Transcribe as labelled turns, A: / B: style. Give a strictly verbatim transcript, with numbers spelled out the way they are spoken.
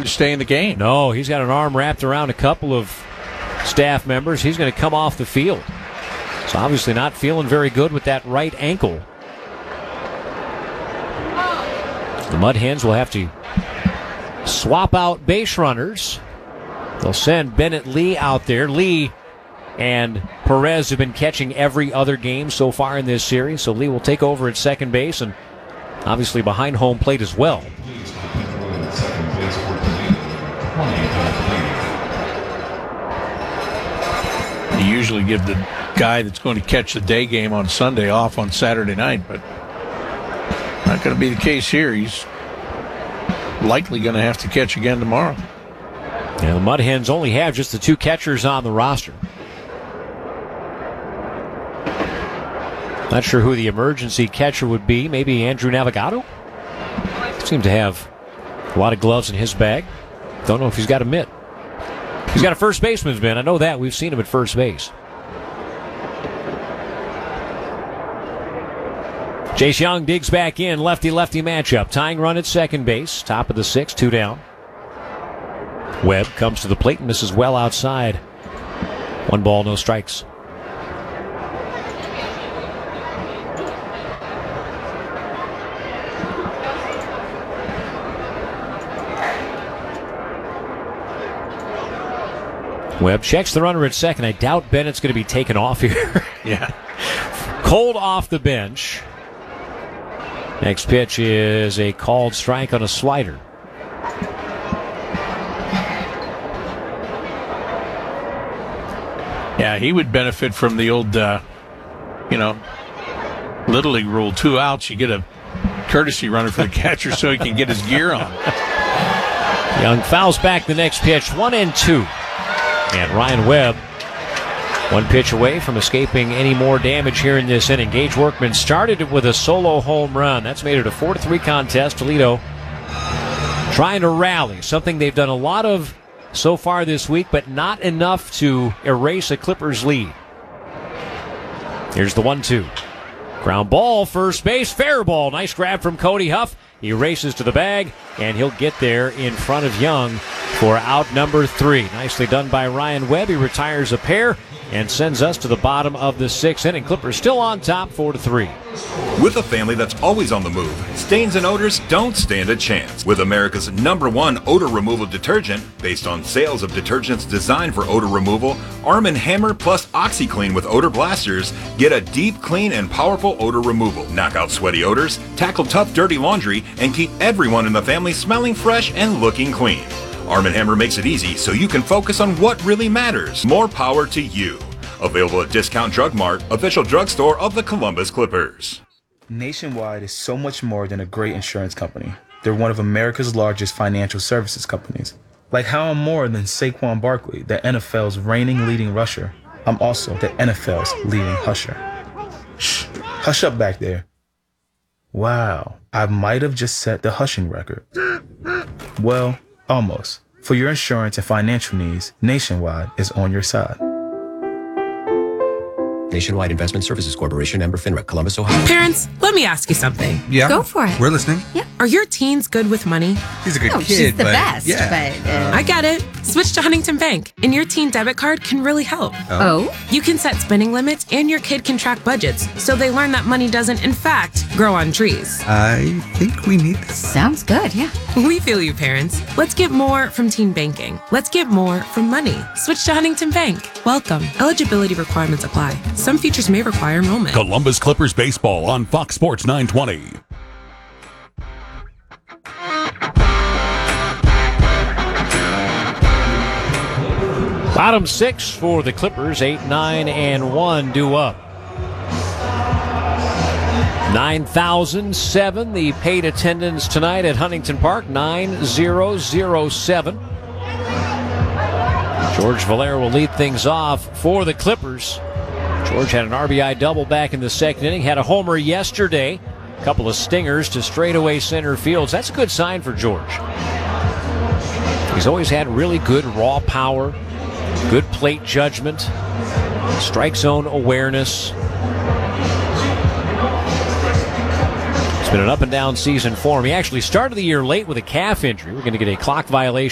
A: to stay in the game.
B: No, he's got an arm wrapped around a couple of staff members. He's going to come off the field. So obviously not feeling very good with that right ankle. The Mud Hens will have to swap out base runners. They'll send Bennett Lee out there. Lee and Perez have been catching every other game so far in this series, so Lee will take over at second base and obviously behind home plate as well.
A: You usually give the guy that's going to catch the day game on Sunday off on Saturday night, but not going to be the case here. He's likely going to have to catch again tomorrow.
B: Yeah, the Mud Hens only have just the two catchers on the roster. Not sure who the emergency catcher would be. Maybe Andrew Navigado? Seems to have a lot of gloves in his bag. Don't know if he's got a mitt. He's got a first baseman's mitt. I know that. We've seen him at first base. Chase Young digs back in. Lefty-lefty matchup. Tying run at second base. Top of the sixth. Two down. Webb comes to the plate and misses well outside. One ball, no strikes. Webb checks the runner at second. I doubt Bennett's going to be taken off here.
A: Yeah.
B: Cold off the bench. Next pitch is a called strike on a slider.
A: Yeah, he would benefit from the old, uh, you know, Little League rule. Two outs, you get a courtesy runner for the catcher so he can get his gear on.
B: Young fouls back the next pitch. One and two. And Ryan Webb, one pitch away from escaping any more damage here in this inning. Gage Workman started it with a solo home run. That's made it a four to three contest. Toledo trying to rally, something they've done a lot of so far this week, but not enough to erase a Clippers lead. Here's the one two. Ground ball, first base, fair ball. Nice grab from Cody Huff. He races to the bag, and he'll get there in front of Young for out number three. Nicely done by Ryan Webb. He retires a pair and sends us to the bottom of the sixth inning. Clippers still on top, four to three.
C: With a family that's always on the move, stains and odors don't stand a chance. With America's number one odor removal detergent, based on sales of detergents designed for odor removal, Arm and Hammer plus OxyClean with odor blasters get a deep, clean, and powerful odor removal. Knock out sweaty odors, tackle tough, dirty laundry, and keep everyone in the family smelling fresh and looking clean. Arm and Hammer makes it easy so you can focus on what really matters. More power to you. Available at Discount Drug Mart, official drugstore of the Columbus Clippers.
D: Nationwide is so much more than a great insurance company. They're one of America's largest financial services companies. Like how I'm more than Saquon Barkley, the N F L's reigning leading rusher. I'm also the N F L's leading husher. Shh, hush up back there. Wow, I might have just set the hushing record. Well, almost. For your insurance and financial needs, Nationwide is on your side.
E: Nationwide Investment Services Corporation, member FINRA, Columbus, Ohio.
F: Parents, let me ask you something.
G: Yeah.
H: Go for it.
G: We're listening.
H: Yeah.
F: Are your teens good with money?
G: He's a good
H: Oh,
G: kid,
H: she's the
G: but
H: best,
G: yeah.
H: but, uh,
F: I get it. Switch to Huntington Bank, and your teen debit card can really help.
H: Oh?
F: You can set spending limits, and your kid can track budgets, so they learn that money doesn't, in fact, grow on trees.
G: I think we need this.
H: Sounds good, yeah.
F: We feel you, parents. Let's get more from teen banking. Let's get more from money. Switch to Huntington Bank. Welcome. Eligibility requirements apply. Some features may require enrollment.
I: Columbus Clippers baseball on Fox Sports nine twenty.
B: Bottom six for the Clippers, eight, nine, and one due up. nine thousand seven, the paid attendance tonight at Huntington Park, nine thousand seven. George Valera will lead things off for the Clippers. George had an R B I double back in the second inning, had a homer yesterday, a couple of stingers to straightaway center fields. That's a good sign for George. He's always had really good raw power, good plate judgment, strike zone awareness. It's been an up and down season for him. He actually started the year late with a calf injury. We're going to get a clock violation